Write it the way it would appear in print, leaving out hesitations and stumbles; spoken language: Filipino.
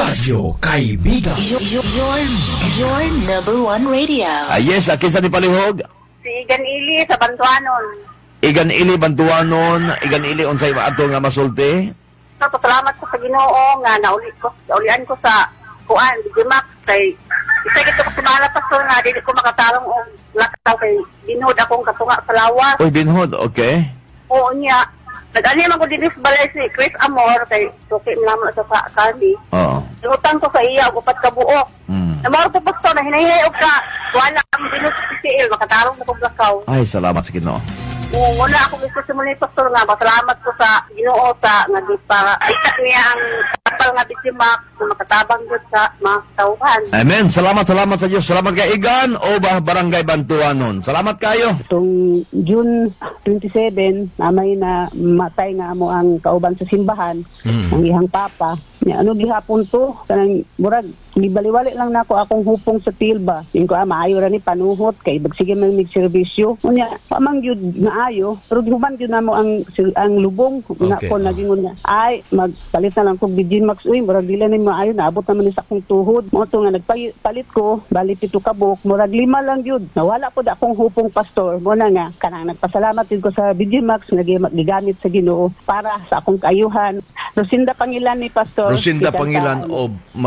Radyo Kaibigan. Your number one radio. Yes, kinsa ni palihog? Si Igan Ili sa Bantuanon. Igan ili Bantuanon, Igan ili unsay ato nga masulti? So, salamat ko sa Ginoo nga naulian ko sa kuan, Digimax kay isa gito ko sumala pastor nga dili ko makatarong og lakaw kay binhod akong katunga sa lawas. Uy, binhod, okay. Oo niya. Nag-ani man ko dinhi sa balay si Chris Amor kay suki naman sa kani. Oo. Utang ko sa iya og upat ka buok. Namaro ko pastor na hinayhay og ka wala ang binhod sa PCL makatarong na kog lakaw. Ay, salamat sa Ginoo. Muna ako gusto simula yung pastor nga, masalamat ko sa Ginoo sa nagipaitak niya ang kapal nga Digimax na makatabang dyan sa mga tauhan. Amen. Salamat sa Diyos. Salamat kay Igan o Barangay Bantuanon. Salamat kayo. Itong June 27, namay na matay nga mo ang kauban sa simbahan, ang ihang papa. Ano gihapon to? Kanang murag libaliwali lang nako akong hupong sa tilba. Ingko maayo ra ni panuhot kay bagsige man mig serbisyo. Unya pamang gyud nga ayo, pero gihuman gyud namo ang lubong na ko nagingon nga. Ay magpalit na lang kog Digimax uy, murag dila ni maayo naabot naman ni sa akong tuhod. Mo to nga nagpalit ko, bali 7 ka buok, murag 5 lang gyud. Nawala po da akong hupong pastor. Mo na nga kanang nagpasalamat gyud ko sa Digimax nga gigamit sa Ginoo para sa akong kaayuhan. Rosinda Pangilan ni pastor. Rosinda Pangilan o